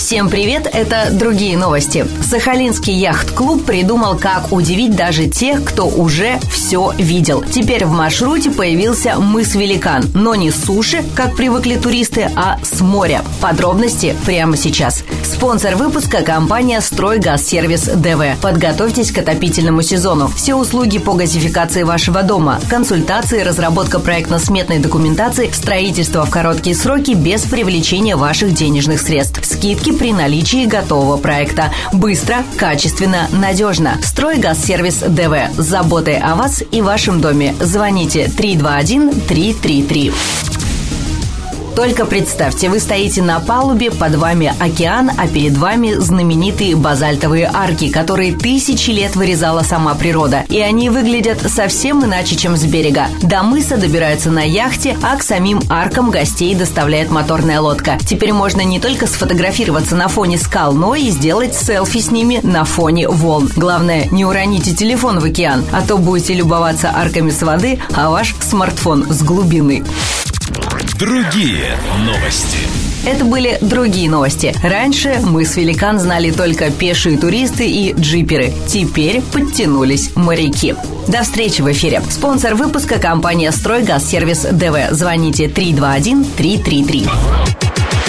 Всем привет, это другие новости. Сахалинский яхт-клуб придумал, как удивить даже тех, кто уже все видел. Теперь в маршруте появился мыс-великан, но не с суши, как привыкли туристы, а с моря. Подробности прямо сейчас. Спонсор выпуска – компания «Стройгазсервис ДВ». Подготовьтесь к отопительному сезону. Все услуги по газификации вашего дома, консультации, разработка проектно-сметной документации, строительство в короткие сроки без привлечения ваших денежных средств. Скидки при наличии готового проекта. Быстро, качественно, надежно. «Стройгазсервис ДВ». С заботой о вас и вашем доме. Звоните 321-333. Только представьте, вы стоите на палубе, под вами океан, а перед вами знаменитые базальтовые арки, которые тысячи лет вырезала сама природа. И они выглядят совсем иначе, чем с берега. До мыса добираются на яхте, а к самим аркам гостей доставляет моторная лодка. Теперь можно не только сфотографироваться на фоне скал, но и сделать селфи с ними на фоне волн. Главное, не уроните телефон в океан, а то будете любоваться арками с воды, а ваш смартфон с глубины. Другие новости. Это были другие новости. Раньше мыс-великан знали только пешие туристы и джиперы. Теперь подтянулись моряки. До встречи в эфире. Спонсор выпуска – компания «Стройгазсервис ДВ». Звоните 321-333.